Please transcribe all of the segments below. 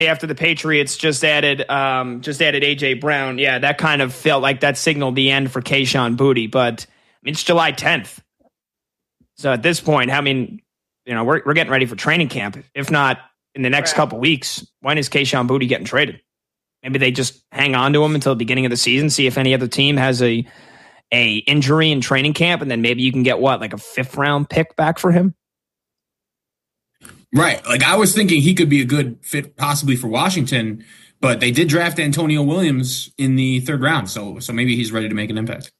after the Patriots just added AJ Brown, yeah, that kind of felt like that signaled the end for Kayshon Boutte. But it's July 10th, so at this point, I mean, we're getting ready for training camp. If not in the next couple weeks, when is Kayshon Boutte getting traded? Maybe they just hang on to him until the beginning of the season, see if any other team has a injury in training camp, and then maybe you can get like a 5th round pick back for him. Right. Like, I was thinking he could be a good fit possibly for Washington, but they did draft Antonio Williams in the 3rd round. So maybe he's ready to make an impact.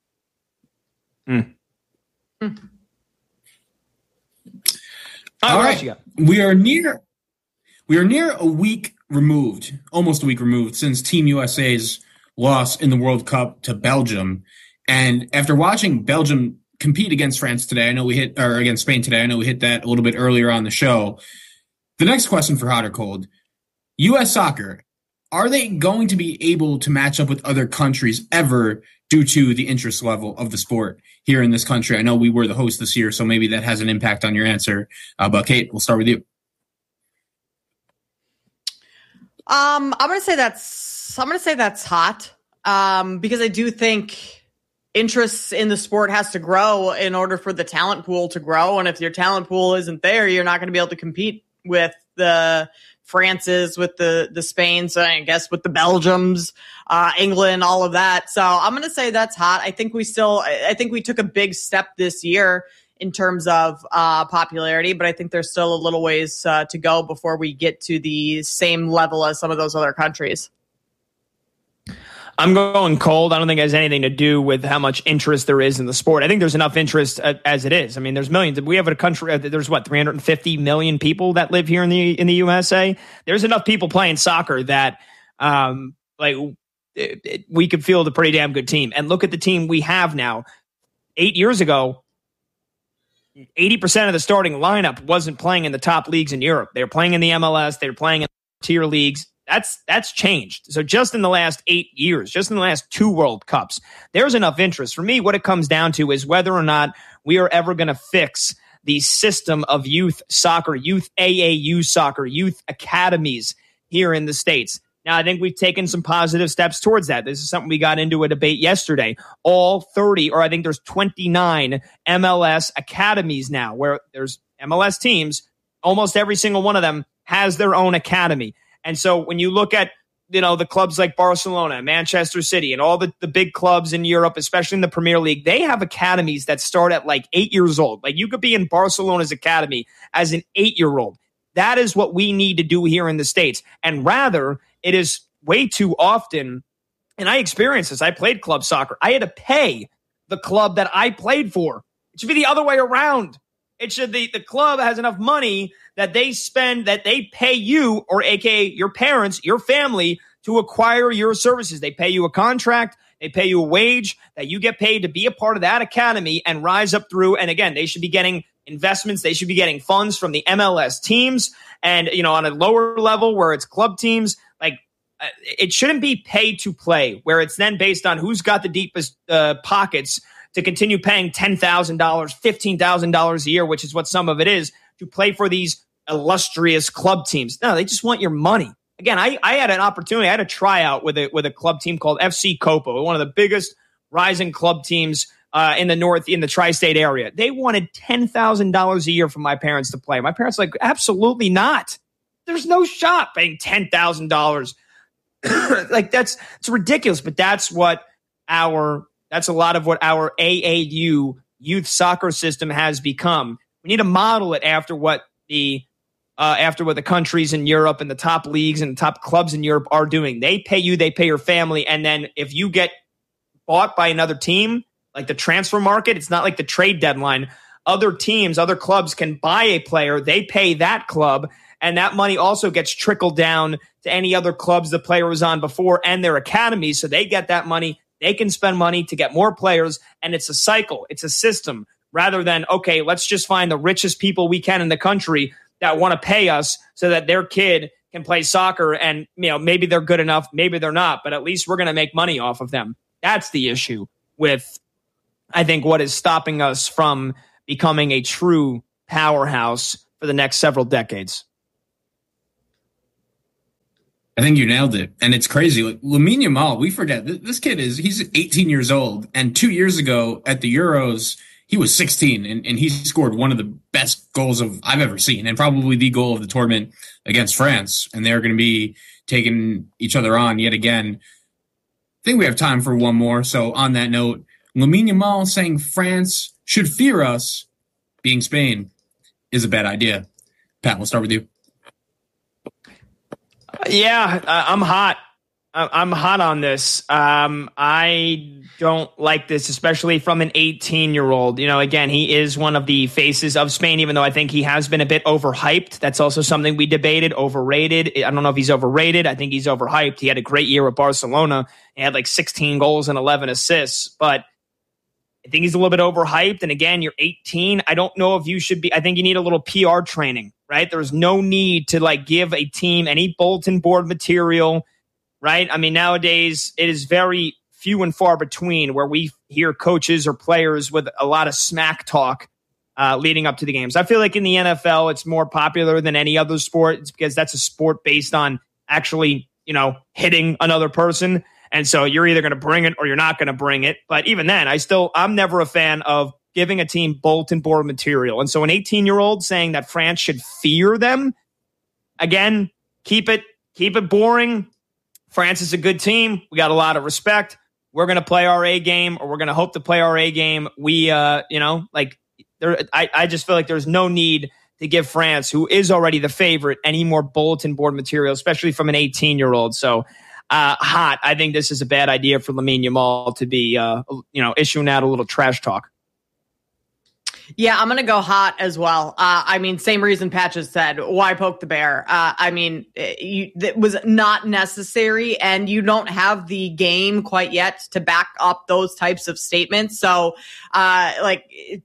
All right. We are near a week removed, almost a week removed, since Team USA's loss in the World Cup to Belgium. And after watching Belgium compete against France today, against Spain today, I know we hit that a little bit earlier on the show. The next question for Hot or Cold: U.S. soccer, are they going to be able to match up with other countries ever due to the interest level of the sport here in this country? I know we were the host this year, so maybe that has an impact on your answer. But Kate, we'll start with you. I'm going to say that's hot, because I do think interest in the sport has to grow in order for the talent pool to grow. And if your talent pool isn't there, you're not going to be able to compete with the Frances, with the Spains, I guess with the Belgiums, England, all of that. So I'm going to say that's hot. I think we took a big step this year in terms of popularity, but I think there's still a little ways to go before we get to the same level as some of those other countries. I'm going cold. I don't think it has anything to do with how much interest there is in the sport. I think there's enough interest as it is. I mean, there's millions. We have a country. There's 350 million people that live here in the USA. There's enough people playing soccer that we could field a pretty damn good team. And look at the team we have now. 8 years ago, 80% of the starting lineup wasn't playing in the top leagues in Europe. They were playing in the MLS. They were playing in tier leagues. That's changed. So just in the last 8 years, just in the last 2 World Cups, there's enough interest. For me, what it comes down to is whether or not we are ever going to fix the system of youth soccer, youth AAU soccer, youth academies here in the States. Now, I think we've taken some positive steps towards that. This is something we got into a debate yesterday. All 30, or I think there's 29 MLS academies now where there's MLS teams. Almost every single one of them has their own academy. And so when you look at, the clubs like Barcelona, Manchester City, and all the big clubs in Europe, especially in the Premier League, they have academies that start at like 8 years old. Like, you could be in Barcelona's academy as an 8-year-old. That is what we need to do here in the States. And rather, it is way too often, and I experienced this. I played club soccer. I had to pay the club that I played for. It should be the other way around. It should the club has enough money that they spend, that they pay you, or AKA your parents, your family, to acquire your services. They pay you a contract. They pay you a wage that you get paid to be a part of that academy and rise up through. And again, they should be getting investments. They should be getting funds from the MLS teams. And, on a lower level where it's club teams, it shouldn't be pay to play, where it's then based on who's got the deepest pockets to continue paying $10,000, $15,000 a year, which is what some of it is, to play for these illustrious club teams. No, they just want your money. Again, I had an opportunity. I had a tryout with a club team called FC Copa, one of the biggest rising club teams in the tri-state area. They wanted $10,000 a year from my parents to play. My parents were like, absolutely not. There's no shot paying $10,000. It's ridiculous. But that's a lot of what our AAU youth soccer system has become. We need to model it after what the countries in Europe and the top leagues and the top clubs in Europe are doing. They pay you, they pay your family, and then if you get bought by another team, like the transfer market, it's not like the trade deadline. Other teams, other clubs can buy a player, they pay that club, and that money also gets trickled down to any other clubs the player was on before and their academies, so they get that money. They can spend money to get more players, and it's a cycle. It's a system rather than, okay, let's just find the richest people we can in the country that want to pay us so that their kid can play soccer, and maybe they're good enough, maybe they're not, but at least we're going to make money off of them. That's the issue with, I think, what is stopping us from becoming a true powerhouse for the next several decades. I think you nailed it. And it's crazy. Like, Lamine Yamal, we forget, this kid he's 18 years old. And 2 years ago at the Euros, he was 16 and he scored one of the best goals I've ever seen, and probably the goal of the tournament against France. And they're going to be taking each other on yet again. I think we have time for one more. So on that note, Lamine Yamal saying France should fear us, being Spain, is a bad idea. Pat, we'll start with you. Yeah, I'm hot. I'm hot on this. I don't like this, especially from an 18-year-old. You know, again, he is one of the faces of Spain, even though I think he has been a bit overhyped. That's also something we debated, overrated. I don't know if he's overrated. I think he's overhyped. He had a great year with Barcelona. He had like 16 goals and 11 assists, but I think he's a little bit overhyped. And again, you're 18. I don't know if you should be. I think you need a little PR training, right? There's no need to like give a team any bulletin board material, right? I mean, nowadays it is very few and far between where we hear coaches or players with a lot of smack talk leading up to the games. I feel like in the NFL, it's more popular than any other sport. It's because that's a sport based on actually, you know, hitting another person. And so you're either going to bring it or you're not going to bring it. But even then, I'm never a fan of giving a team bulletin board material. And so an 18-year-old saying that France should fear them, again, keep it boring. France is a good team. We got a lot of respect. We're going to play our A game, or we're going to hope to play our A game. I just feel like there's no need to give France, who is already the favorite, any more bulletin board material, especially from an 18-year-old. So, hot. I think this is a bad idea for Lamine Yamal to be, issuing out a little trash talk. Yeah, I'm going to go hot as well. I mean, same reason Pat just said. Why poke the bear? It was not necessary, and you don't have the game quite yet to back up those types of statements. So, why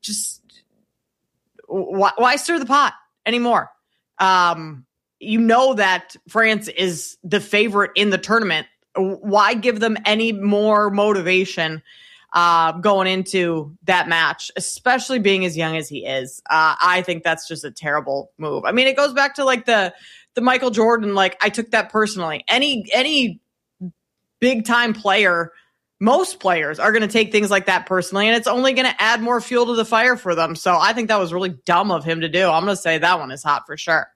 stir the pot anymore? You know that France is the favorite in the tournament. Why give them any more motivation going into that match, especially being as young as he is? I think that's just a terrible move. I mean, it goes back to like the Michael Jordan, like I took that personally. Any big time player, most players are going to take things like that personally, and it's only going to add more fuel to the fire for them. So I think that was really dumb of him to do. I'm going to say that one is hot for sure.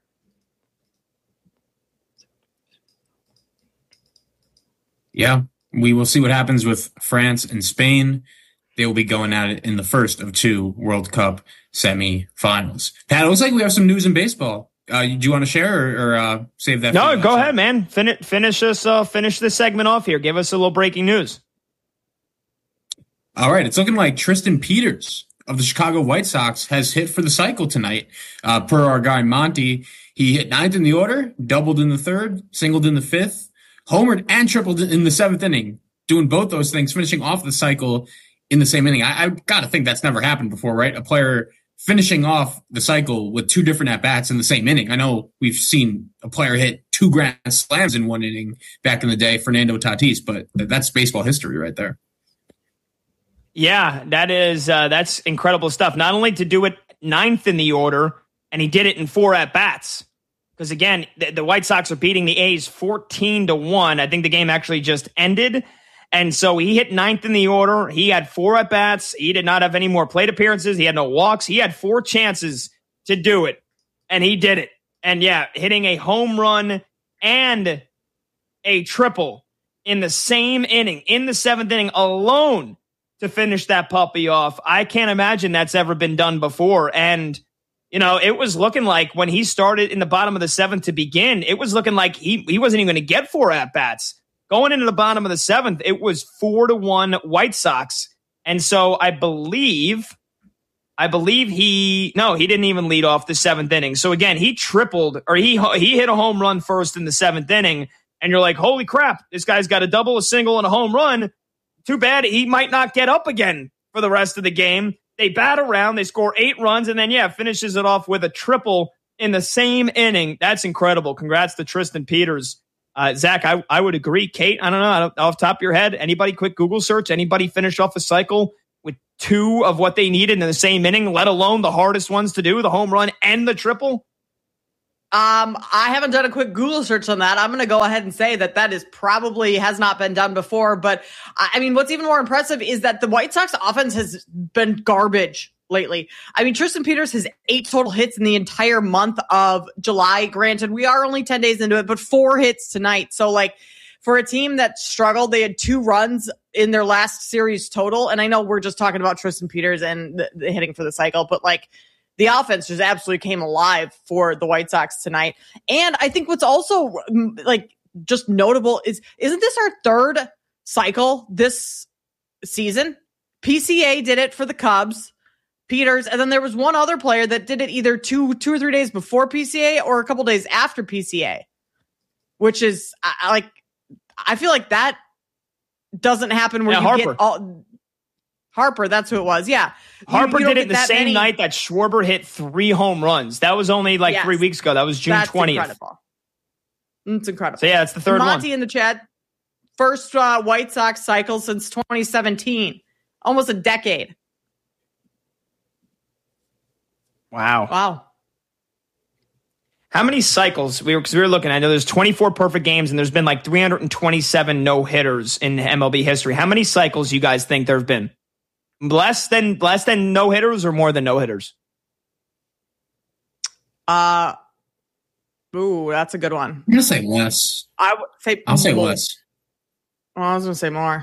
Yeah, we will see what happens with France and Spain. They will be going at it in the first of two World Cup semifinals. Pat, it looks like we have some news in baseball. Do you want to share or save that? No, go ahead, man. Finish this segment off here. Give us a little breaking news. All right, it's looking like Tristan Peters of the Chicago White Sox has hit for the cycle tonight. Per our guy Monty, he hit ninth in the order, doubled in the third, singled in the fifth, homered and tripled in the seventh inning, doing both those things, finishing off the cycle in the same inning. I got to think that's never happened before, right? A player finishing off the cycle with two different at-bats in the same inning. I know we've seen a player hit 2 grand slams in one inning back in the day, Fernando Tatis, but that's baseball history right there. Yeah, that's incredible stuff. Not only to do it ninth in the order, and he did it in 4 at-bats. Because again, the White Sox are beating the A's 14-1. I think the game actually just ended. And so he hit ninth in the order. He had 4 at-bats. He did not have any more plate appearances. He had no walks. He had 4 chances to do it. And he did it. And yeah, hitting a home run and a triple in the same inning, in the 7th inning alone to finish that puppy off. I can't imagine that's ever been done before. And you know, it was looking like when he started in the bottom of the 7th to begin, it was looking like he wasn't even going to get 4 at-bats. Going into the bottom of the 7th, it was 4-1 White Sox. And so I believe he didn't even lead off the 7th inning. So again, he tripled, or he hit a home run first in the 7th inning. And you're like, holy crap, this guy's got a double, a single, and a home run. Too bad he might not get up again for the rest of the game. They bat around, they score 8 runs, and then, finishes it off with a triple in the same inning. That's incredible. Congrats to Tristan Peters. Zach, I would agree. Kate, I don't know, off the top of your head, anybody quick Google search, anybody finish off a cycle with 2 of what they needed in the same inning, let alone the hardest ones to do, the home run and the triple? I haven't done a quick Google search on that. I'm going to go ahead and say that is probably has not been done before. But I mean, what's even more impressive is that the White Sox offense has been garbage lately. I mean, Tristan Peters has 8 total hits in the entire month of July. Granted, we are only 10 days into it, but 4 hits tonight. So like for a team that struggled, they had 2 runs in their last series total. And I know we're just talking about Tristan Peters and the hitting for the cycle, but like, the offense just absolutely came alive for the White Sox tonight. And I think what's also like just notable isn't this our 3rd cycle this season? PCA did it for the Cubs, Peters, and then there was one other player that did it either 2 or 3 days before PCA or a couple days after PCA, which is I feel like that doesn't happen where you Harper. get all. Harper, that's who it was. Yeah. Harper did it the same night that Schwarber hit 3 home runs. That was only 3 weeks ago. That was June 20th. Incredible. It's incredible. So yeah, it's the 3rd one. Monty in the chat. First White Sox cycle since 2017. Almost a decade. Wow. How many cycles? Because we were looking, I know there's 24 perfect games and there's been 327 no-hitters in MLB history. How many cycles you guys think there have been? Less than no-hitters or more than no-hitters? Ooh, that's a good one. I'm going to say less. I'll say less. Well, I was going to say more.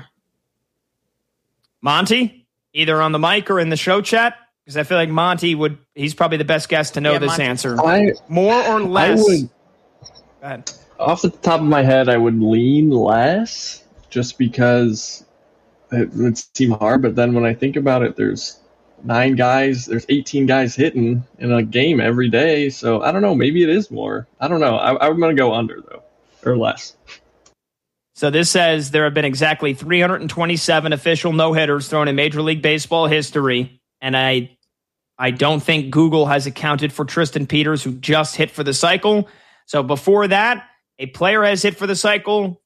Monty, either on the mic or in the show chat? Because I feel like Monty he's probably the best guest to know this Monty. answer. More or less? Go ahead. Off the top of my head, I would lean less just because it would seem hard. But then when I think about it, there's 9 guys, there's 18 guys hitting in a game every day. So I don't know. Maybe it is more. I don't know. I'm going to go under, though, or less. So this says there have been exactly 327 official no-hitters thrown in Major League Baseball history. And I don't think Google has accounted for Tristan Peters, who just hit for the cycle. So before that, a player has hit for the cycle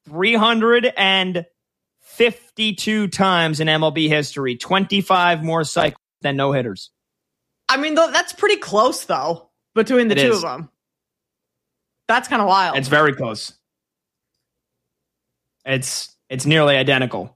352 times in MLB history, 25 more cycles than no-hitters. I mean, that's pretty close, though, between the two of them. That's kind of wild. It's very close. It's nearly identical.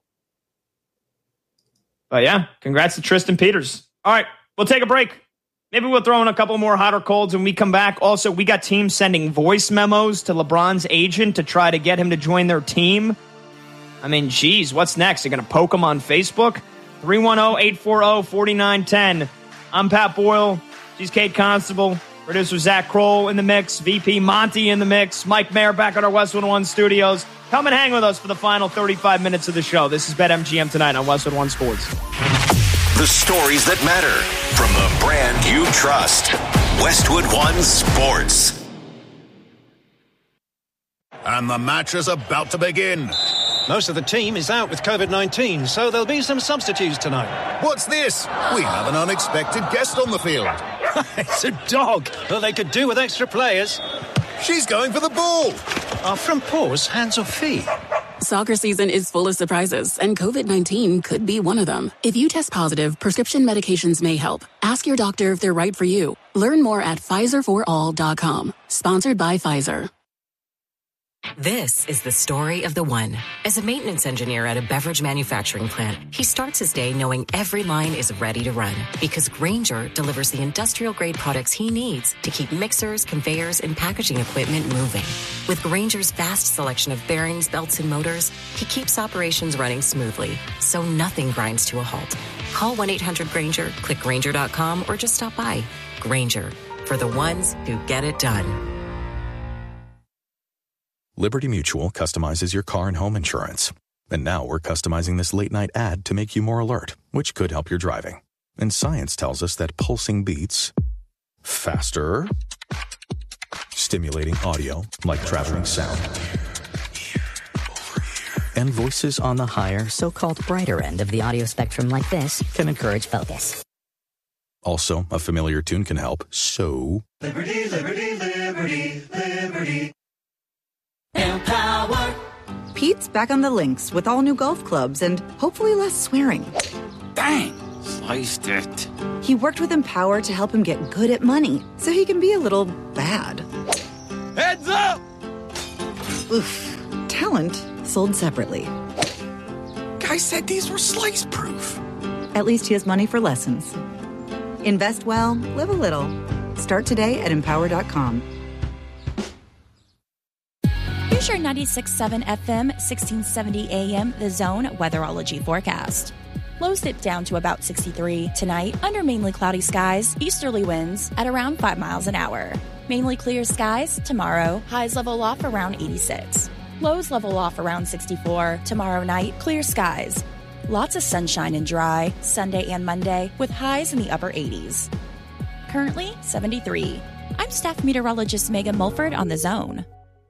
But yeah, congrats to Tristan Peters. All right, we'll take a break. Maybe we'll throw in a couple more hot or colds when we come back. Also, we got teams sending voice memos to LeBron's agent to try to get him to join their team. I mean, geez, what's next? They're going to poke him on Facebook? 310-840-4910. I'm Pat Boyle. She's Kate Constable. Producer Zach Kroll in the mix. VP Monty in the mix. Mike Mayer back at our Westwood One studios. Come and hang with us for the final 35 minutes of the show. This is BetMGM tonight on Westwood One Sports. The stories that matter from the brand you trust. Westwood One Sports. And the match is about to begin. Most of the team is out with COVID-19, so there'll be some substitutes tonight. What's this? We have an unexpected guest on the field. It's a dog. Well, they could do with extra players. She's going for the ball. Are front paws hands or feet? Soccer season is full of surprises, and COVID-19 could be one of them. If you test positive, prescription medications may help. Ask your doctor if they're right for you. Learn more at PfizerForAll.com. Sponsored by Pfizer. This is the story of the one. As a maintenance engineer at a beverage manufacturing plant, he starts his day knowing every line is ready to run because Grainger delivers the industrial-grade products he needs to keep mixers, conveyors, and packaging equipment moving. With Grainger's vast selection of bearings, belts, and motors, he keeps operations running smoothly, so nothing grinds to a halt. Call 1-800-GRAINGER, click Grainger.com, or just stop by. Grainger, for the ones who get it done. Liberty Mutual customizes your car and home insurance. And now we're customizing this late-night ad to make you more alert, which could help your driving. And science tells us that pulsing beats faster, stimulating audio like traveling sound, and voices on the higher, so-called brighter end of the audio spectrum like this can encourage focus. Also, a familiar tune can help, so... Liberty, liberty, liberty, liberty. Empower. Pete's back on the links with all new golf clubs and hopefully less swearing. Dang, sliced it. He worked with Empower to help him get good at money so he can be a little bad. Heads up! Oof. Talent sold separately. Guy said these were slice-proof. At least he has money for lessons. Invest well, live a little. Start today at Empower.com. Here's your 96.7 FM, 1670 AM, The Zone weatherology forecast. Lows dip down to about 63 tonight under mainly cloudy skies, easterly winds at around 5 miles an hour. Mainly clear skies tomorrow, highs level off around 86. Lows level off around 64. Tomorrow night, clear skies. Lots of sunshine and dry Sunday and Monday with highs in the upper 80s. Currently 73. I'm staff meteorologist Megan Mulford on The Zone.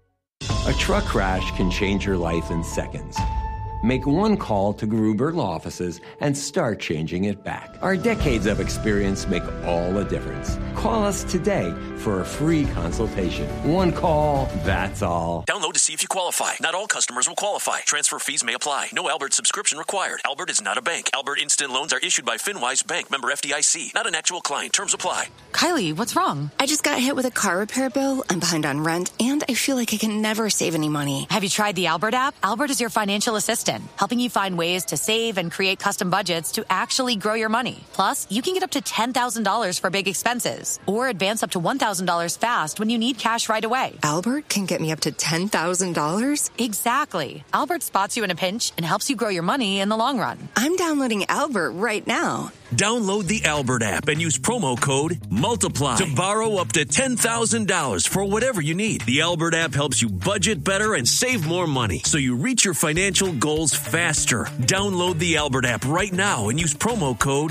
A truck crash can change your life in seconds. Make one call to Gruber Law Offices and start changing it back. Our decades of experience make all the difference. Call us today for a free consultation. One call, that's all. Download to see if you qualify. Not all customers will qualify. Transfer fees may apply. No Albert subscription required. Albert is not a bank. Albert Instant Loans are issued by FinWise Bank, member FDIC. Not an actual client. Terms apply. Kylie, what's wrong? I just got hit with a car repair bill. I'm behind on rent, and I feel like I can never save any money. Have you tried the Albert app? Albert is your financial assistant, helping you find ways to save and create custom budgets to actually grow your money. Plus, you can get up to $10,000 for big expenses or advance up to $1,000 fast when you need cash right away. Albert can get me up to $10,000? Exactly. Albert spots you in a pinch and helps you grow your money in the long run. I'm downloading Albert right now. Download the Albert app and use promo code MULTIPLY to borrow up to $10,000 for whatever you need. The Albert app helps you budget better and save more money so you reach your financial goals faster. Download the Albert app right now and use promo code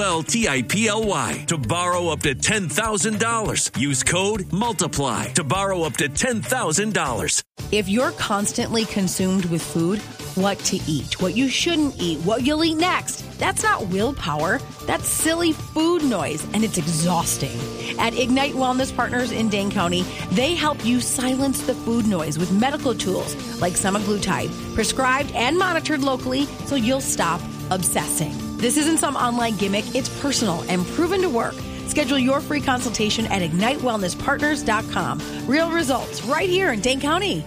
MULTIPLY to borrow up to $10,000. Use code MULTIPLY to borrow up to $10,000. If you're constantly consumed with food, what to eat, what you shouldn't eat, what you'll eat next, that's not willpower. That's silly food noise, and it's exhausting. At Ignite Wellness Partners in Dane County, they help you silence the food noise with medical tools like semaglutide, prescribed and monitored locally so you'll stop obsessing. This isn't some online gimmick. It's personal and proven to work. Schedule your free consultation at IgniteWellnessPartners.com. Real results right here in Dane County.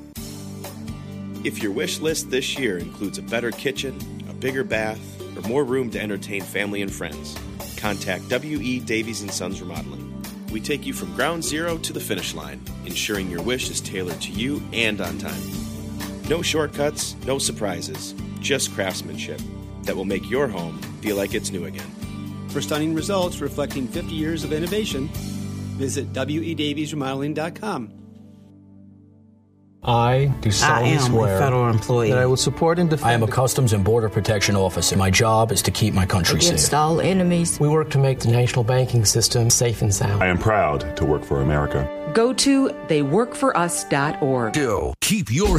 If your wish list this year includes a better kitchen, a bigger bath, or more room to entertain family and friends, contact W.E. Davies & Sons Remodeling. We take you from ground zero to the finish line, ensuring your wish is tailored to you and on time. No shortcuts, no surprises, just craftsmanship that will make your home feel like it's new again. For stunning results reflecting 50 years of innovation, visit WEDaviesRemodeling.com. I do solemnly swear a federal employee that I will support and defend. I am a Customs and Border Protection officer. My job is to keep my country against safe. all enemies. We work to make the national banking system safe and sound. I am proud to work for America. Go to theyworkforus.org. Keep your